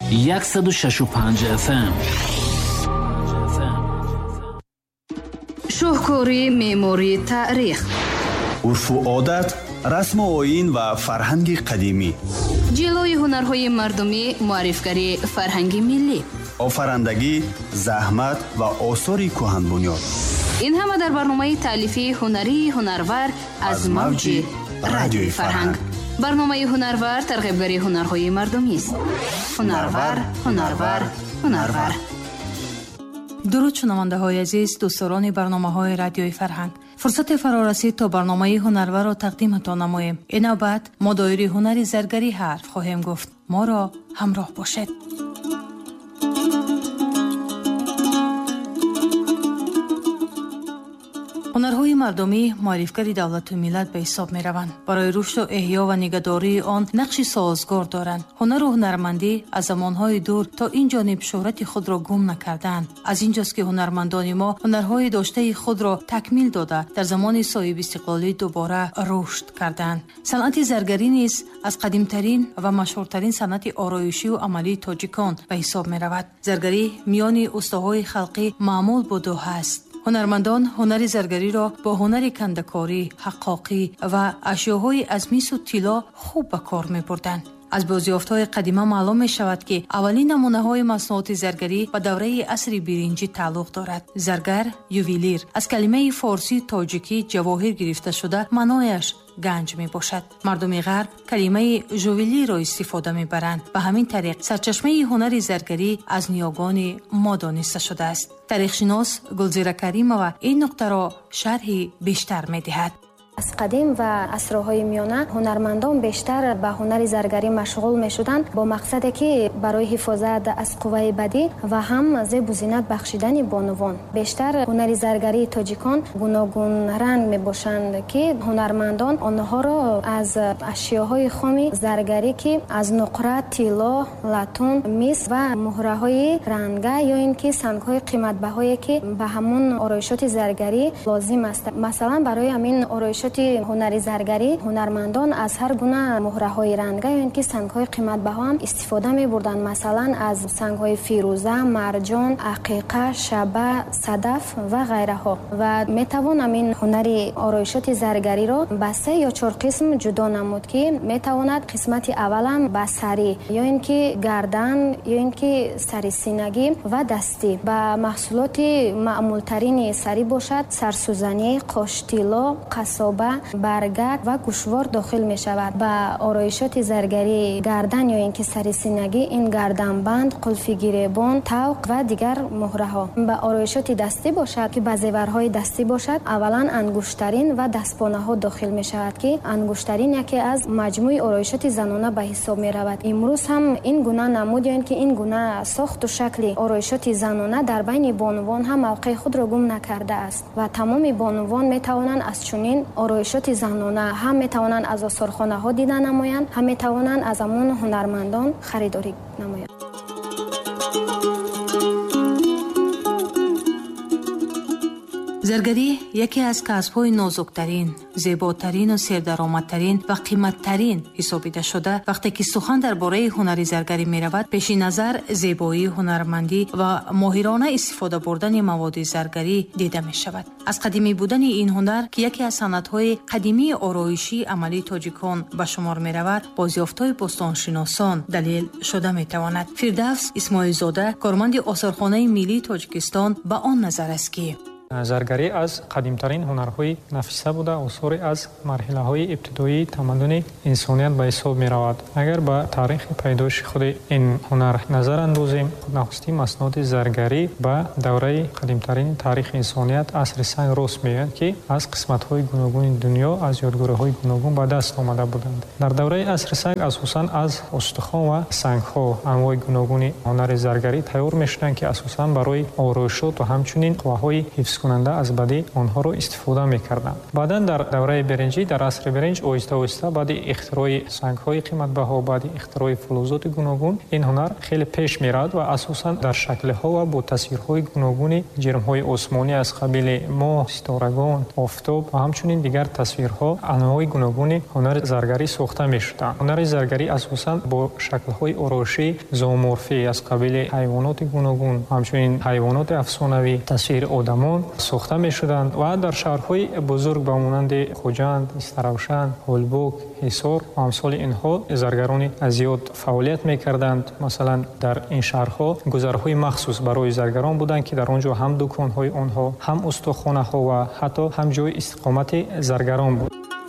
106.5 FM. шоҳкори меъморӣ таърих, урфу одат, расму оин ва фарҳанги қадимӣ, ҷилои ҳунарҳои мардумӣ, муаррифгарии фарҳанги миллӣ, офарандагӣ, заҳмат ва осори кӯҳанбунёд. ин ҳама дар барномаи таълифи ҳунарии ҳунарвар аз мавҷи радиои фарҳанг. барномаи ҳунарвар тарғибгарии ҳунарҳои мардумист. ҳунарвар, ҳунарвар, ҳунарвар. дуруд шунавандаҳои азиз, дӯстдорони барномаҳои радиои фарҳанг. фурсате фаро расид то барномаи ҳунарварро тақдиматон намоем. ин навбат мо доираи ҳунари заргарӣ ҳарф хоҳем гуфт. моро ҳамроҳ бошед. ҳунарҳои мардумӣ муаррифгари давлату миллат ба ҳисоб мераванд. барои рушду эҳё ва нигоҳдории он нақши созгор доранд. ҳунару ҳунармандӣ аз замонҳои дур то ин ҷониб шӯҳрати худро гум накарданд. аз ин ҷост ки ҳунармандони мо ҳунарҳои доштаи худро такмил дода дар замони соҳибистиқлолӣ дубора рушд карданд. санъати заргарӣ низ аз қадимтарин ва машҳуртарин санъати ороишиву амалии тоҷикон ба ҳисоб меравад. заргарӣ миёни устоҳои халқӣ маъмул буду ҳаст. ҳунармандон ҳунари заргариро бо ҳунари кандакорӣ, ҳаққоқӣ ва ашёҳои аз мису тилло хуб ба кор мебурданд. аз бозёфтҳои қадима маълум мешавад ки аввалин намунаҳои маснуоти заргарӣ ба давраи асри биринҷӣ тааллуқ дорад. заргар, ювелир аз калимаи форсии тоҷикӣ ҷавоҳир гирифта шуда маънояш ганҷ мебошад. мардуми ғарб калимаи жувелирро истифода мебаранд. ба ҳамин тариқ сарчашмаи ҳунари заргарӣ аз ниёгони мо дониста шудааст. таърихшинос Гулзира Каримова ин нуқтаро шарҳи бештар медиҳад. аз қадим ва асрҳои миёна ҳунармандон бештар ба ҳунари заргарӣ машғул мешуданд бо мақсаде ки барои ҳифозат аз қувваи бадӣ ва ҳам зебу зинат бахшидани бонувон. бештар ҳунари заргарии тоҷикон гуногун ранг мебошанд ки ҳунармандон онҳоро аз ашёҳои хоми заргарӣ ки аз нуқра, тилло, латун, мис ва муҳраҳои ранга ё ин ки сангҳои қиматбаҳое ки ба ҳамун ороишоти заргарӣ лозим аст. масалан барои ҳамин ороишоти ҳунари заргарӣ ҳунармандон аз ҳар гуна муҳраҳои ранга ё ин ки сангҳои қиматбаҳо ҳам истифода мебурданд. масалан аз сангҳои фирӯза, марҷон, ақиқа, шаба, садаф ва ғайраҳо. ва метавон ҳамин ҳунари ороишоти заргариро ба 3 ё 4 қисм ҷудо намуд ки метавонад қисмати аввалам ба сарӣ ё ин ки гардан ё ин ки сари синагӣ ва дастӣ. ба маҳсулоти маъмултарини сарӣ бошад сарсӯзанӣ, қоштилло, қасоб, баргак ва гӯшвор дохил мешавад. ба ороишоти заргарӣ гардан ё ин ки сари синагӣ ин гарданбанд, қулфи гиребон, тавқ ва дигар муҳраҳо. ба ороишоти дастӣ бошад ки ба зеварҳои дастӣ бошад аввалан ангуштарин ва дастпонаҳо дохил мешавад ки ангуштарин яке аз маҷмӯи ороишоти занона ба ҳисоб меравад. имрӯз ҳам ин гуна намуд ё ин ки ин гуна сохту шакли ороишоти занона дар байни бонувон ҳам мавқеи худро гум накардааст ва тамоми бонувон метавонанд аз чунин ороишоти занона ҳам метавонанд аз осорхонаҳо дида намоянд, ҳам метавонанд аз амон ҳунармандон харидорӣ намоянд. заргарӣ яке аз касбҳои нозуктарин, зеботарину сердаромадтарин ва қиматтарин ҳисобида шуда, вақте ки сухан дар бораи ҳунари заргарӣ меравад, пеши назар зебоӣ, ҳунармандӣ ва моҳирона истифода бурдани маводи заргарӣ дида мешавад. аз қадимӣ будани ин ҳунар ки яке аз санъатҳои қадимии ороишии амалии тоҷикон ба шумор меравад, бозёфтҳои бостоншиносон далел шуда метавонад. фирдавс исмоилзода, корманди осорхонаи миллии Тоҷикистон, ба он назар аст ки заргарӣ аз қадимтарин ҳунарҳои нафиса буда осори аз марҳилаҳои ибтидоии тамаддуни инсоният ба ҳисоб меравад. агар ба таърихи пайдоиши худи ин ҳунар назар андозем, нахусти маснуоти заргарӣ ба давраи қадимтарини таърихи инсоният асри санг рост меояд ки аз қисматҳои гуногуни дунё аз ёдгориҳои гуногун ба даст омада буданд. дар давраи асри санг асосан аз устухон ва сангҳо анвои гуногуни ҳунари заргарӣ тайёр мешуданд ки асосан барои ороишот ва ҳамчунин қувваҳои ҳифзкунӣ кунанда аз бади онҳоро истифода мекарданд. баъдан дар давраи биринҷӣ, дар асри биринҷ, оҳиста баъди ихтирои сангҳои қиматбаҳо, баъди ихтирои фулузоти гуногун, ин ҳунар хеле пеш меравад ва асосан дар шаклиҳо ва бо тасвирҳои гуногуни ҷирмҳои осмонӣ аз қабили моҳ, ситорагон, офтоб ва ҳамчунин дигар тасвирҳо, анвоъи гуногуни ҳунари заргарӣ сохта мешуданд. ҳунари заргарӣ асосан бо шаклҳои ороишии зооморфӣ аз қабили ҳайвоноти гуногун, ҳамчунин ҳайвоноти афсонавӣ, тасвири одамон сохта мешуданд ва дар шаҳрҳои бузург ба монанди Хуҷанд, Истаравшан, Ҳолбок, Ҳисор ва амсоли инҳо заргарони зиёд фаъолият мекарданд. масалан, дар ин шаҳрҳо гузарҳои махсус барои заргарон буданд, ки дар он ҷо ҳам дуконҳои онҳо, ҳам устохонаҳо ва ҳатто ҳам ҷои истиқомати заргарон буд.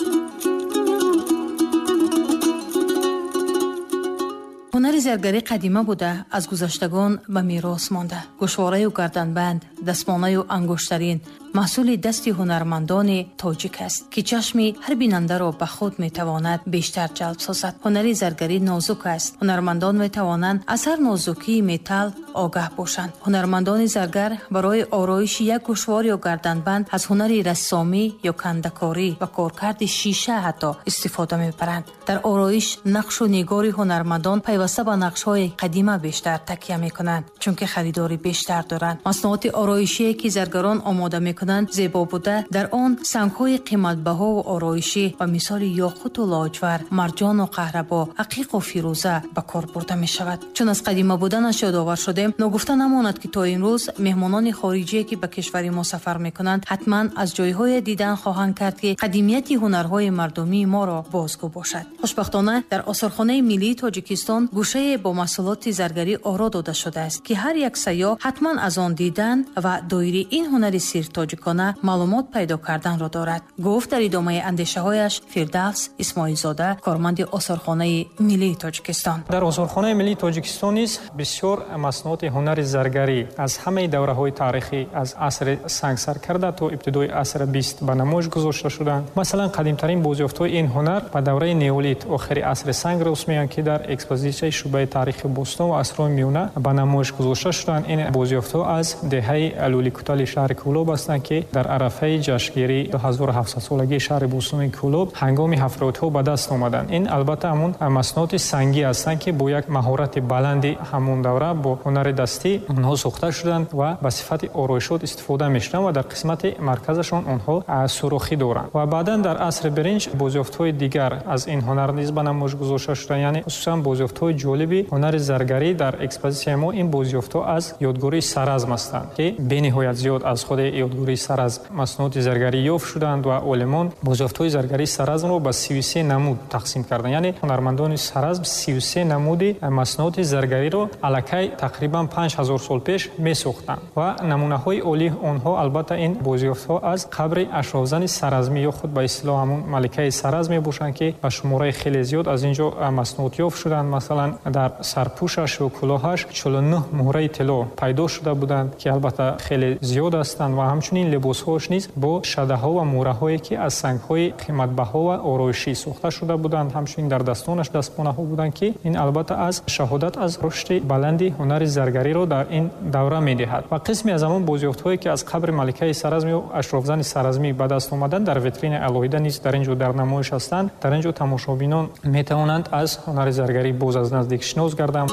ҳунари заргарӣ қадима буда, аз гузаштагон ба мерос монда. гӯшвораю гарданбанд, дастмонаю ангуштарин маҳсули дасти ҳунармандони тоҷик аст, ки чашми ҳар бинандаро ба худ метавонад бештар ҷалб созад. ҳунари заргарӣ нозук аст. ҳунармандон метавонанд аз ҳар нозукии металл огаҳ бошанд. ҳунармандони заргар барои ороиши як гӯшвор ё гарданбанд аз ҳунари рассомӣ ё кандакорӣ ва коркарди шиша ҳатто истифода мебаранд. дар ороиш нақшу нигори ҳунармандон пайваста ба нақшҳои қадима бештар такя мекунанд, чунки харидори бештар доранд. маснуоти ороишие ки заргарон омода мекунанд зебо буда, дар он сангҳои қиматбаҳову ороишӣ ба мисоли ёқуту лоҷвар, марҷону қаҳрабо, ақиқу фирӯза ба кор бурда мешавад. чун аз қадима буданаш ёдовар шудем, ногуфта намонад, ки то имрӯз меҳмонони хориҷие ки ба кишвари мо сафар мекунанд, ҳатман аз ҷойҳое дидан хоҳанд кард, ки қадимияти ҳунарҳои мардумии моро бозгӯ бошад. хушбахтона дар осорхонаи миллии Тоҷикистон гӯшае бо маҳсулоти заргарӣ оро дода шудааст, ки ҳар як сайёҳ ҳатман аз он дидан ва доири ин ҳунари сиртоҷикона маълумот пайдо карданро дорад, гуфт дар идомаи андешаҳояш Фирдавс Исмоилзода, корманди осорхонаи миллии Тоҷикистон. дар осорхонаи миллии Тоҷикистон низ бисёр маснуоти ҳунари заргарӣ аз ҳамаи давраҳои таърихӣ, аз асри сангсар карда то ибтидои асри 20 ба намоиш гузошта шуданд. масалан, қадимтарин бозёфтҳои ин ҳунар ба давраи неолит, охири асри санг рӯз меянд, ки дар экспозитсияи шӯъбаи таърихи Бостон ва асрои миёна ба намоиш гузошта шуданд. ин бозёфтҳо аз деҳаи лӯликутали шаҳри Кӯлоб ҳастанд, ки дар арафаи ҷашнгирии 2700-солагии шаҳри Бостони Кӯлоб ҳангоми ҳафродҳо ба даст омаданд. ин албатта ҳамун маснуоти сангӣ ҳастанд, ки бо як маҳорати баланди ҳамон давра бо ҳунари дастӣ онҳо сохта шуданд ва ба сифати ороишот истифода мешуданд ва дар қисмати марказашон онҳо сурохӣ доранд. ва баъдан дар асри биринҷ бозёфтҳои дигар аз ин ҳунар низ ба намоиш гузошта шуданд, яъне хусусан бозёфтҳои ҷолиби ҳунари заргарӣ. дар экспозитсияи мо ин бозёфтҳо аз ёдгории саразм ҳастанд, ки бениҳоят зиёд аз худи ёдгории саразм маснуоти заргарӣ ёфт шуданд ва олимон бозёфтҳои заргарии саразмро ба 33 намуд тақсим карданд. яъне ҳунармандони саразм 33 намуди маснуоти заргариро аллакай тақрибан 5000 сол пеш месохтанд ва намунаҳои олии онҳо албатта ин бозёфтҳо аз қабри ашрофзани саразмӣ ё худ ба ислоҳ ҳамун маликаи сараз мебошанд, ки ба шумораи хеле зиёд аз ин ҷо маснуот ёфт шуданд. масалан, дар сарпӯшаш ё кӯлоҳаш 49 муҳраи тилло пайдо шуда буданд, ки албатта хеле зиёд ҳастанд ва ҳамчунин либосҳош низ бо шадаҳо ва муҳраҳое, ки аз сангҳои қиматбаҳо ва ороишӣ сохта шуда буданд. ҳамчунин дар дастонаш дастмонаҳо буданд, ки ин албатта аз шаҳодат аз рушди баланди ҳунари заргариро дар ин давра медиҳад. ва қисми аз ҳамон бозёфтҳое, ки аз қабри маликаи саразм ё ашрофзани саразмӣ ба даст омаданд, дар витрини алоҳида низ дар ин ҷо дар намоиш ҳастанд. дар ин ҷо тамошобинон метавонанд аз ҳунари заргарӣ боз аз наздик шинос гарданд.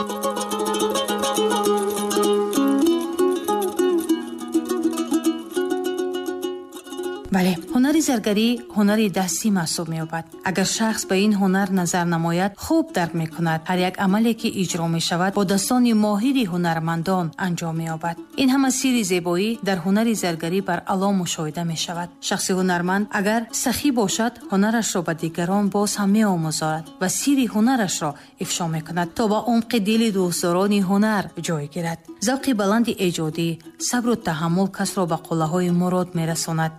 бале, ҳунари заргарӣ ҳунари дастӣ маҳсуб меёбад. агар шахс ба ин ҳунар назар намояд, хуб дарк мекунад ҳар як амале ки иҷро мешавад бо дастони моҳири ҳунармандон анҷом меёбад. ин ҳама сирри зебоӣ дар ҳунари заргарӣ бар ало мушоҳида мешавад. шахси ҳунарманд агар сахӣ бошад, ҳунарашро ба дигарон боз ҳам меомӯзад ва сирри ҳунарашро ифшо мекунад, то ба умқи дили дӯстдорони ҳунар ҷой гирад. завқи баланди эҷодӣ, сабру таҳаммул касро ба қуллаҳои мурод мерасонад. иброз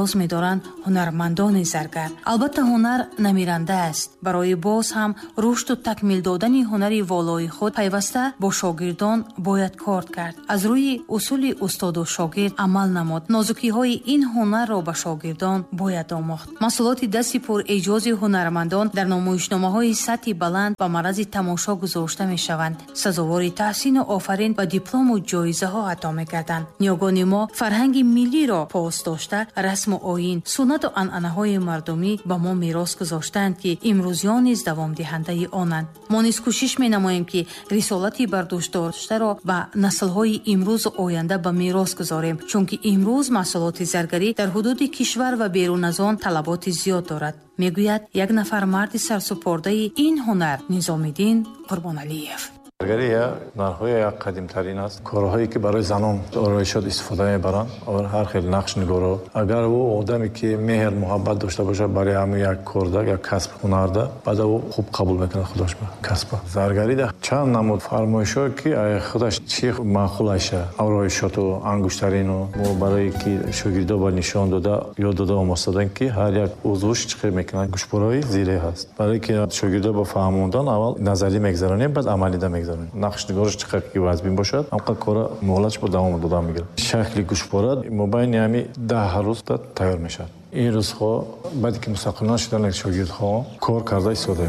эътироз медоранд ҳунармандони заргар. албатта ҳунар намиранда аст. барои боз ҳам рушду такмил додани ҳунари волои худ пайваста бо шогирдон бояд кор кард. аз рӯи усули устоду шогирд амал намуд. нозукиҳои ин ҳунарро ба шогирдон бояд омӯхт. масъулоти дасти пуреҷози ҳунармандон дар номоишномаҳои сатҳи баланд ба марази тамошо гузошта мешаванд. сазовори таҳсину офарин ва диплому ҷоизаҳо ато мекарданд. ниёгони мо фарҳанги миллиро пост дошта, расму оин, суннату анъанаҳои мардумӣ ба мо мерос гузоштанд, ки имрӯзиён низ давомдиҳандаи онанд. мо низ кӯшиш менамоем, ки рисолати бардоштдоштаро ба наслҳои имрӯзу оянда ба мерос гузорем, чунки имрӯз маҳсулоти заргарӣ дар ҳудуди кишвар ва берун аз он талаботи зиёд дорад, мегӯяд як нафар марди сарсупордаи ин ҳунар, Низомиддин Қурбоналиев. заргарӣ нарҳои як қадимтарин аст. корҳое ки барои занон ороишот истифода мебаранд, ҳар хел нақш нигоро. агар ӯ одаме ки меҳр муҳаббат дошта бошад барои ҳамин як корда, як касб ҳунарда, баъд ӯ хуб қабул мекунад худаш ба касба. заргарида чанд намуд фармоишҳо ки худаш чӣ маъқул аша, ороишоту ангуштарину мо барои ки шогирдо ба нишон дода ёд дода омостанем, ки ҳар як узвуш чӣ қадр мекунад. гӯшборои зире ҳаст. барои ки шогирдо ба фаҳмондан аввал назарӣ мегзаронем, баъд амалида мегзаронем. нақшнигораш чӣ қадр ки вазбин бошад, ҳамқадр кора муҳлатш бо давом дода мегирад. шакли гӯшбора мобайни ҳами 10 рӯз тайёр мешавад. ин рӯзҳо баъде ки мустақилона шудан шогирдҳо кор карда истифода.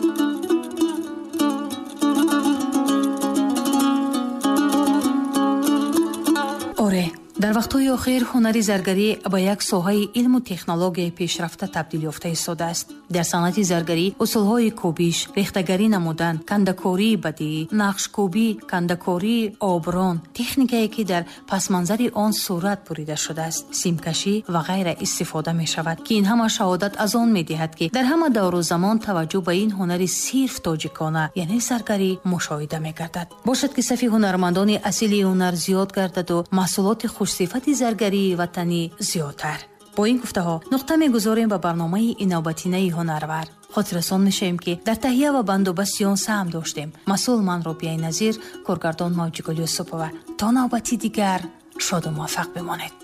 дар вақтҳои охир ҳунари заргарӣ ба як соҳаи илму технологияи пешрафта табдил ёфта истодааст. дар санъати заргарӣ усулҳои кӯбиш, рехтагарӣ намудан, кандакории бадиӣ, нақшкӯбӣ, кандакории оброн, техникае ки дар пасманзари он сурат бурида шудааст, симкашӣ ва ғайра истифода мешавад, ки ин ҳама шаҳодат аз он медиҳад, ки дар ҳама давру замон таваҷҷӯҳ ба ин ҳунари сирф тоҷикона, яъне заргарӣ мушоҳида мегардад. бошад ки сафи ҳунармандони асили ҳунар зиёд гардаду маҳсулоти хушсифати заргарии ватанӣ зиёдтар. бо ин гуфтаҳо нуқта мегузорем ба барномаи инобатинаи ҳунарвар. хотиррасон мешавем, ки дар таҳия ва бандобасти он саҳм доштем. масъул ман Робияи Назир, коргардон Мавҷигул Юсупова. то навбати дигар шоду муваффақ бимонед.